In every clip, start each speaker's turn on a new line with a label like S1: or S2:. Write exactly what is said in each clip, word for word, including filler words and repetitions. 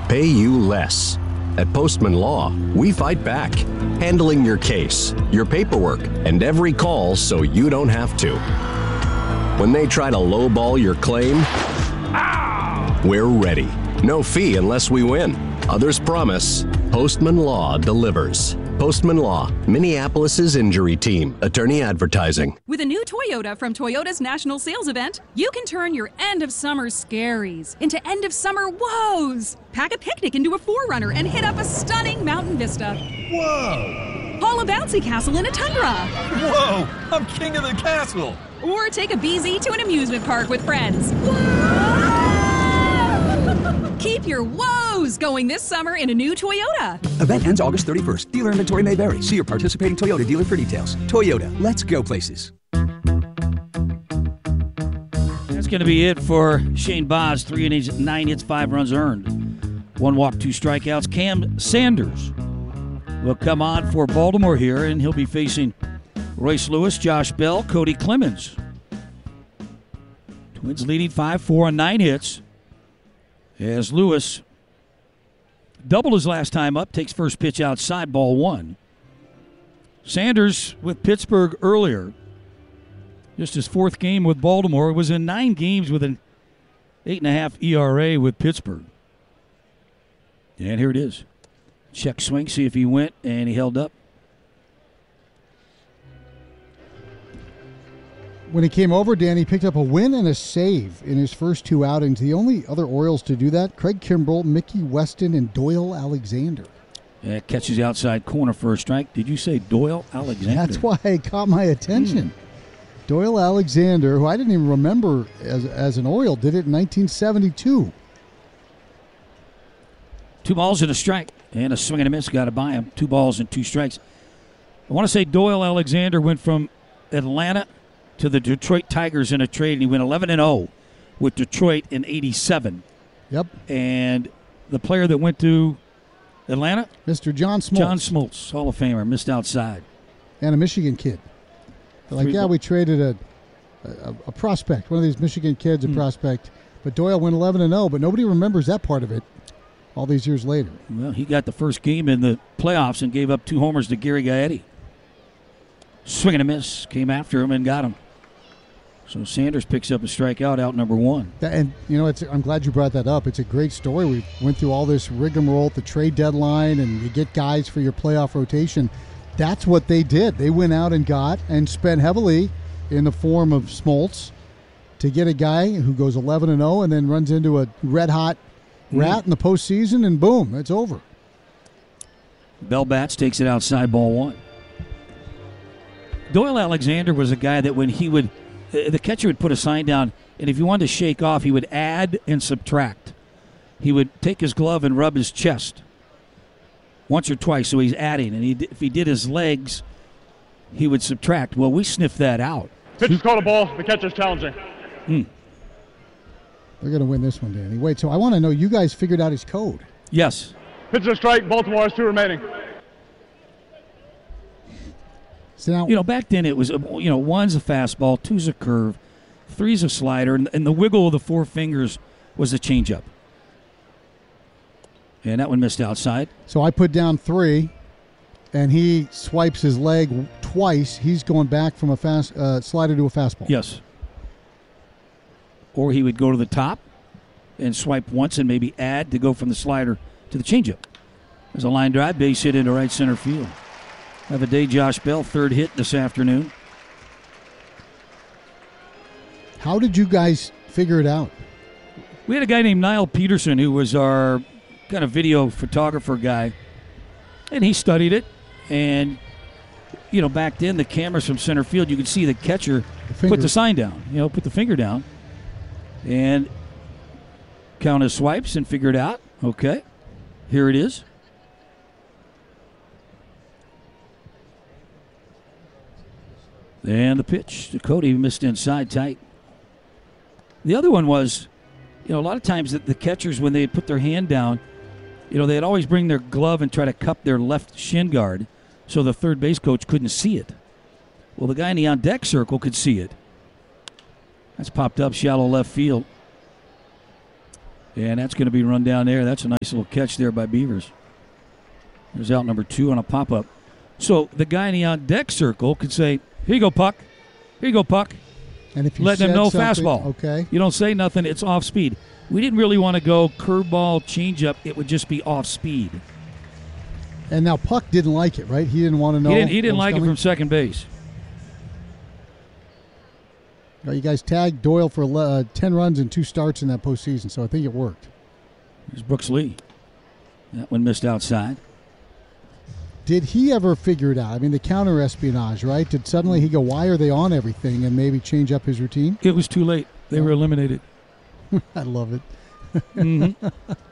S1: pay you less. At Postman Law, we fight back, handling your case, your paperwork, and every call so you don't have to. When they try to lowball your claim, ah! We're ready. No fee unless we win. Others promise. Postman Law delivers. Postman Law, Minneapolis's injury team. Attorney advertising.
S2: With a new Toyota from Toyota's national sales event, you can turn your end of summer scaries into end of summer woes. Pack a picnic into a four runner and hit up a stunning mountain vista.
S3: Whoa!
S2: Haul a bouncy castle in a tundra.
S3: Whoa! I'm king of the castle.
S2: Or take a B Z to an amusement park with friends. Keep your woes going this summer in a new Toyota.
S4: Event ends August thirty-first. Dealer inventory may vary. See your participating Toyota dealer for details. Toyota, let's go places.
S5: That's going to be it for Shane Baz. Three innings, nine hits, five runs earned. One walk, two strikeouts. Cam Sanders will come on for Baltimore here, and he'll be facing Royce Lewis, Josh Bell, Cody Clemens. Twins leading five four on nine hits. As Lewis doubled his last time up, takes first pitch outside, ball one. Sanders with Pittsburgh earlier, just his fourth game with Baltimore, was in nine games with an eight and a half E R A with Pittsburgh. And here it is. Check swing, see if he went, and he held up.
S6: When he came over, Dan, he picked up a win and a save in his first two outings. The only other Orioles to do that, Craig Kimbrell, Mickey Weston, and Doyle Alexander.
S5: Yeah, catches the outside corner for a strike. Did you say Doyle Alexander?
S6: That's why it caught my attention. Mm. Doyle Alexander, who I didn't even remember as, as an Oriole, did it in nineteen seventy-two.
S5: Two balls and a strike. And a swing and a miss got it by him. Two balls and two strikes. I want to say Doyle Alexander went from Atlanta to the Detroit Tigers in a trade, and he went eleven and oh with Detroit in eighty-seven.
S6: Yep.
S5: And the player that went to Atlanta?
S6: Mister John Smoltz.
S5: John Smoltz, Hall of Famer, missed outside.
S6: And a Michigan kid. They're like, Three yeah, we traded a, a a prospect, one of these Michigan kids, a mm. prospect. But Doyle went eleven and oh, but nobody remembers that part of it all these years later.
S5: Well, he got the first game in the playoffs and gave up two homers to Gary Gaetti. Swing and a miss, came after him and got him. So Sanders picks up a strikeout, out number one.
S6: That, and, you know, it's, I'm glad you brought that up. It's a great story. We went through all this rigmarole at the trade deadline, and you get guys for your playoff rotation. That's what they did. They went out and got and spent heavily in the form of Smoltz to get a guy who goes eleven and oh and then runs into a red-hot rat mm. in the postseason, and boom, it's over.
S5: Bell bats, takes it outside, ball one. Doyle Alexander was a guy that when he would the catcher would put a sign down, and if you wanted to shake off, he would add and subtract. He would take his glove and rub his chest once or twice, so he's adding. And he, if he did his legs, he would subtract. Well, we sniffed that out.
S7: Pitch is called a ball. The catcher's challenging.
S5: Mm.
S6: They're going to win this one, Danny. Wait, so I want to know, you guys figured out his code.
S5: Yes.
S7: Pitch is a strike. Baltimore has two remaining.
S6: So now,
S5: you know, back then it was, you know, one's a fastball, two's a curve, three's a slider, and, and the wiggle of the four fingers was a changeup. And that one missed outside.
S6: So I put down three, and he swipes his leg twice. He's going back from a fast uh, slider to a fastball.
S5: Yes. Or he would go to the top and swipe once and maybe add to go from the slider to the changeup. There's a line drive, base hit into right center field. Have a day, Josh Bell, third hit this afternoon.
S6: How did you guys figure it out?
S5: We had a guy named Niall Peterson who was our kind of video photographer guy, and he studied it. And, you know, back then the cameras from center field, you could see the catcher the put the sign down, you know, put the finger down, and count his swipes and figure it out. Okay, here it is. And the pitch to Cody, missed inside tight. The other one was, you know, a lot of times the, the catchers, when they put their hand down, you know, they'd always bring their glove and try to cup their left shin guard so the third base coach couldn't see it. Well, the guy in the on-deck circle could see it. That's popped up shallow left field. And that's going to be run down there. That's a nice little catch there by Beavers. There's out number two on a pop-up. So the guy in the on-deck circle could say, here you go, puck. Here you go, puck.
S6: And if you
S5: let them
S6: said
S5: know
S6: something-
S5: fastball.
S6: Okay.
S5: You don't say nothing. It's off speed. We didn't really want to go curveball, changeup. It would just be off speed.
S6: And now Puck didn't like it, right? He didn't want to know.
S5: He didn't, he
S6: what
S5: didn't
S6: was
S5: like
S6: coming?
S5: it from second base.
S6: Well, you guys tagged Doyle for uh, ten runs and two starts in that postseason, so I think it worked.
S5: Here's Brooks Lee. That one missed outside.
S6: Did he ever figure it out? I mean, the counter espionage, right? Did suddenly he go, why are they on everything, and maybe change up his routine?
S5: It was too late. They were eliminated.
S6: I love it.
S5: Mm-hmm.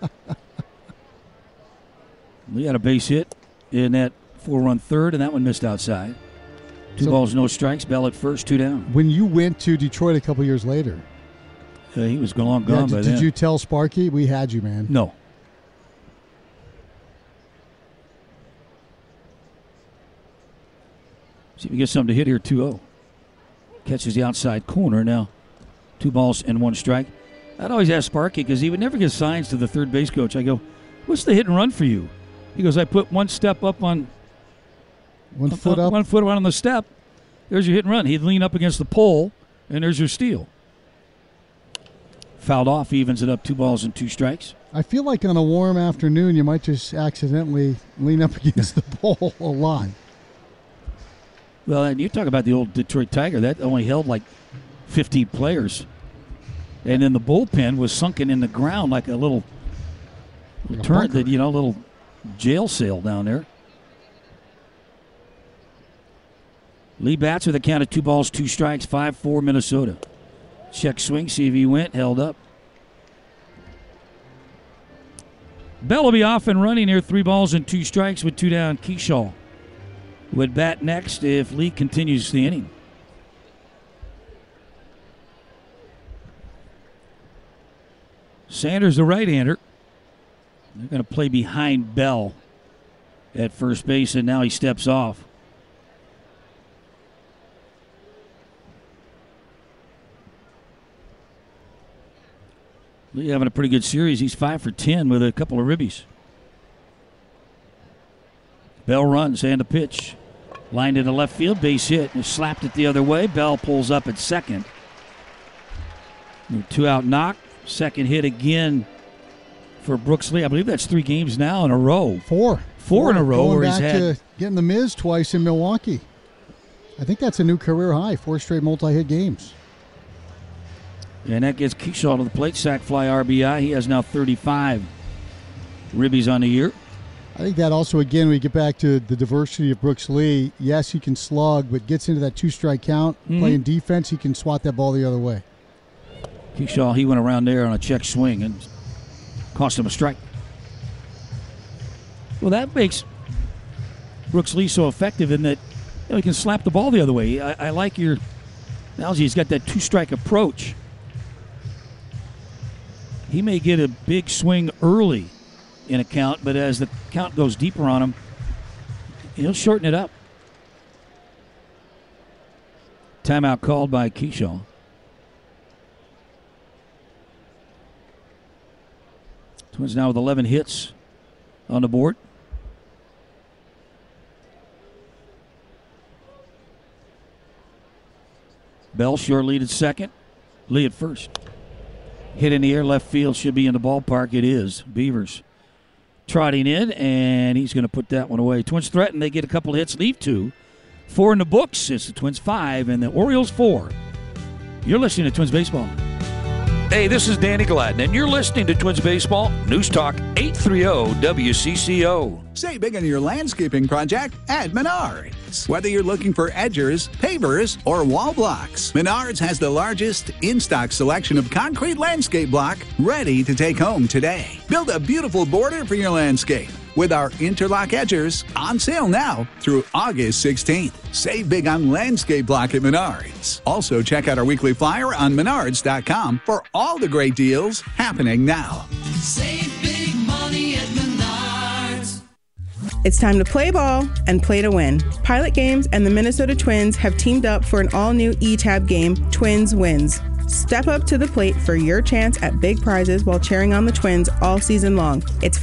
S5: We had a base hit in that four-run third, and that one missed outside. Two
S6: So-
S5: balls, no strikes. Bell at first, two down.
S6: When you went to Detroit a couple years later,
S5: Uh, he was long
S6: yeah,
S5: gone
S6: did,
S5: by
S6: did
S5: then.
S6: you tell Sparky we had you, man?
S5: No. See if we get something to hit here, two oh. Catches the outside corner. Now, two balls and one strike. I'd always ask Sparky because he would never give signs to the third base coach. I go, what's the hit and run for you? He goes, I put one step up on
S6: One foot up.
S5: One foot on the step. There's your hit and run. He'd lean up against the pole, and there's your steal. Fouled off, evens it up, two balls and two strikes.
S6: I feel like on a warm afternoon, you might just accidentally lean up against the pole a lot.
S5: Well, and you talk about the old Detroit Tiger. That only held like fifty players. And then the bullpen was sunken in the ground like a little,
S6: Like a
S5: turret,
S6: bunker.
S5: that you know, little jail cell down there. Lee bats with a count of two balls, two strikes, five four Minnesota. Check swing, see if he went, held up. Bell will be off and running here, three balls and two strikes with two down. Keyshaw would bat next if Lee continues the inning. Sanders, the right-hander. They're going to play behind Bell at first base, and now he steps off. Lee having a pretty good series. He's five for ten with a couple of ribbies. Bell runs and a pitch. Lined into left field, base hit, and slapped it the other way. Bell pulls up at second. Two out knock. Second hit again for Brooks Lee. I believe that's three games now in a row.
S6: Four.
S5: Four in a row
S6: Going
S5: where he's
S6: back
S5: had.
S6: to getting the Miz twice in Milwaukee. I think that's a new career high, four straight multi-hit games.
S5: And that gets Keyshaw to the plate. Sack fly R B I. He has now thirty-five ribbies on the year.
S6: I think that also, again, we get back to the diversity of Brooks Lee. Yes, he can slug, but gets into that two-strike count,
S5: Mhm.
S6: playing defense, he can swat that ball the other way.
S5: Keyshaw, he went around there on a check swing and cost him a strike. Well, that makes Brooks Lee so effective in that you know, he can slap the ball the other way. I, I like your analogy. He's got that two-strike approach. He may get a big swing early in a count, but as the count goes deeper on him, he'll shorten it up. Timeout called by Keyshaw. Twins now with eleven hits on the board. Bell short lead at second. Lee at first. Hit in the air, left field, should be in the ballpark. It is. Beavers trotting in, and he's going to put that one away. Twins threaten. They get a couple hits, leave two. Four in the books. It's the Twins five and the Orioles four. You're listening to Twins Baseball. Hey, this is Danny Gladden, and you're listening to Twins Baseball, News Talk eight thirty W C C O.
S8: Save big on your landscaping project at Menards. Whether you're looking for edgers, pavers, or wall blocks, Menards has the largest in-stock selection of concrete landscape block ready to take home today. Build a beautiful border for your landscape with our interlock edgers on sale now through August sixteenth. Save big on landscape block at Menards. Also, check out our weekly flyer on menards dot com for all the great deals happening now.
S9: Save big money at Menards.
S10: It's time to play ball and play to win. Pilot Games and the Minnesota Twins have teamed up for an all-new E-Tab game, Twins Wins. Step up to the plate for your chance at big prizes while cheering on the Twins all season long. It's